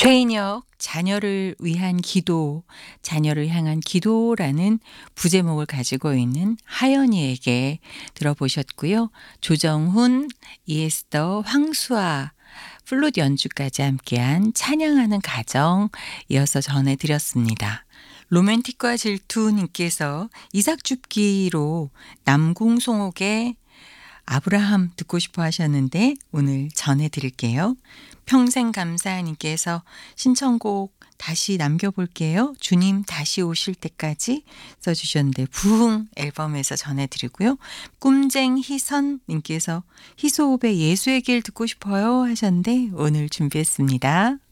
최인혁 자녀를 위한 기도, 자녀를 향한 기도라는 부제목을 가지고 있는 하연이에게 들어보셨고요. 조정훈, 이에스더, 황수아 플룻 연주까지 함께한 찬양하는 가정 이어서 전해드렸습니다. 로맨틱과 질투님께서 이삭 줍기로 남궁송옥의 아브라함 듣고 싶어 하셨는데 오늘 전해드릴게요. 평생 감사님께서 신청곡 다시 남겨볼게요. 주님 다시 오실 때까지 써주셨는데 부흥 앨범에서 전해드리고요. 꿈쟁 희선님께서 희소읍의 예수의 길 듣고 싶어요 하셨는데 오늘 준비했습니다.